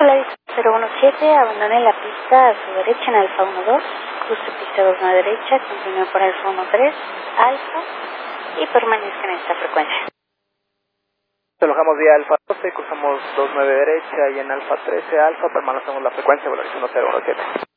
Solaris 017, abandone la pista a su derecha en Alfa 12, cruce pista 29 derecha, continúe por Alfa 13, Alfa y permanezca en esta frecuencia. Alojamos vía Alfa 12, cruzamos 29 derecha y en Alfa 13 Alfa permanecemos la frecuencia Volaris 1017.